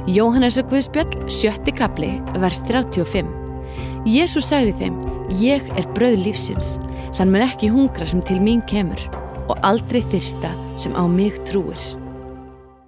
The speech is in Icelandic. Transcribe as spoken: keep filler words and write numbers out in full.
Jóhannesar Guðspjall, sjötti kafli, vers þrjátíu og fimm. Jesús sagði þeim, ég er brauð lífsins, þann mun ekki hungra sem til mín kemur og aldrei þyrsta sem á mig trúir.